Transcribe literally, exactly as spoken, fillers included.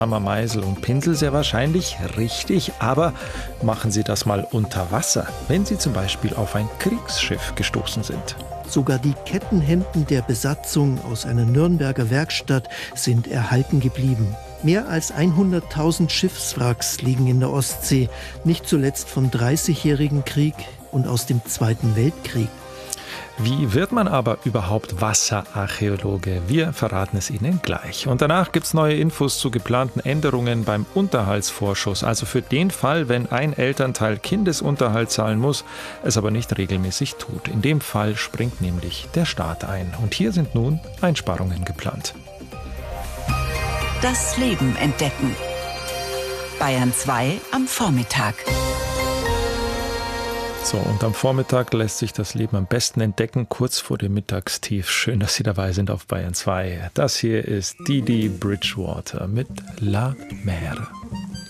Hammer, Meißel und Pinsel sehr wahrscheinlich richtig, aber machen Sie das mal unter Wasser, wenn Sie zum Beispiel auf ein Kriegsschiff gestoßen sind. Sogar die Kettenhemden der Besatzung aus einer Nürnberger Werkstatt sind erhalten geblieben. Mehr als hunderttausend Schiffswracks liegen in der Ostsee, nicht zuletzt vom Dreißigjährigen Krieg und aus dem Zweiten Weltkrieg. Wie wird man aber überhaupt Wasserarchäologe? Wir verraten es Ihnen gleich. Und danach gibt es neue Infos zu geplanten Änderungen beim Unterhaltsvorschuss. Also für den Fall, wenn ein Elternteil Kindesunterhalt zahlen muss, es aber nicht regelmäßig tut. In dem Fall springt nämlich der Staat ein. Und hier sind nun Einsparungen geplant. Das Leben entdecken. Bayern zwei am Vormittag. So, und am Vormittag lässt sich das Leben am besten entdecken, kurz vor dem Mittagstief. Schön, dass Sie dabei sind auf Bayern zwei. Das hier ist Didi Bridgewater mit La Mer.